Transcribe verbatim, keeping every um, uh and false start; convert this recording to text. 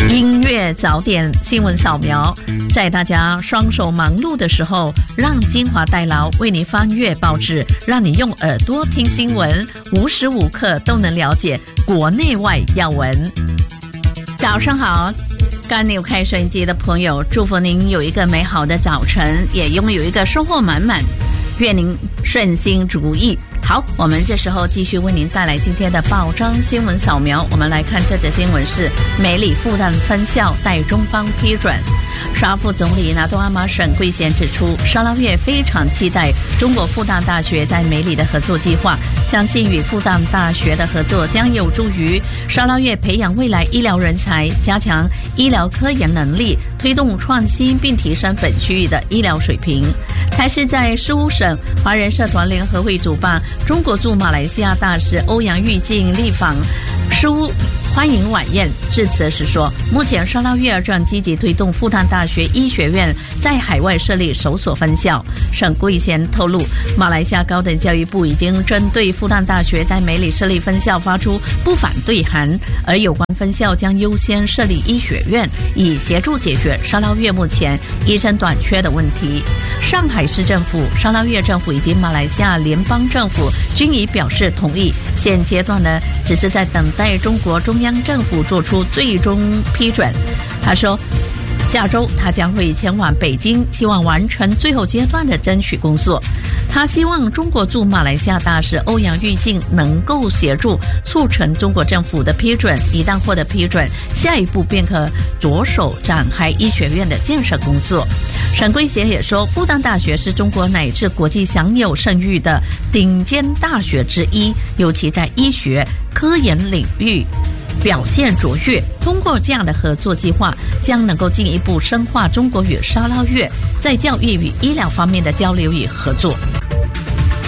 音乐早点新闻扫描，在大家双手忙碌的时候，让精华代劳为你翻阅报纸，让你用耳朵听新闻，无时无刻都能了解国内外要闻。早上好，刚扭开收音机的朋友，祝福您有一个美好的早晨，也拥有一个收获满满，愿您顺心如意。好，我们这时候继续为您带来今天的报章新闻扫描。我们来看这则新闻是美里复旦分校待中方批准。沙副总理拿督阿玛沈贵贤指出，沙捞越非常期待中国复旦大学在美里的合作计划，相信与复旦大学的合作将有助于沙捞越培养未来医疗人才，加强医疗科研能力，推动创新，并提升本区域的医疗水平。台视在苏省华人社团联合会主办中国驻马来西亚大使欧阳玉靖立访书欢迎晚宴，致辞时说，目前沙捞越正积极推动复旦大学医学院在海外设立首所分校。沈贵贤透露，马来西亚高等教育部已经针对复旦大学在美里设立分校发出不反对函，而有关分校将优先设立医学院，以协助解决沙捞越目前医生短缺的问题。上海市政府、沙捞越政府以及马来西亚联邦政府均已表示同意，现阶段呢，只是在等待中国中央政府做出最终批准。他说，下周他将会前往北京，希望完成最后阶段的争取工作。他希望中国驻马来西亚大使欧阳玉靖能够协助促成中国政府的批准，一旦获得批准，下一步便可着手展开医学院的建设工作。沈贵贤也说，复旦大学是中国乃至国际享有盛誉的顶尖大学之一，尤其在医学科研领域表现卓越。通过这样的合作计划，将能够进一步深化中国与沙捞越在教育与医疗方面的交流与合作。